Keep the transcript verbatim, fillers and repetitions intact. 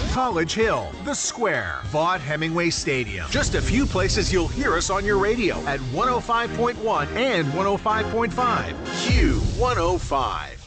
College Hill, The Square, Vaught Hemingway Stadium. Just a few places you'll hear us on your radio at one oh five point one and one oh five point five. Q one oh five.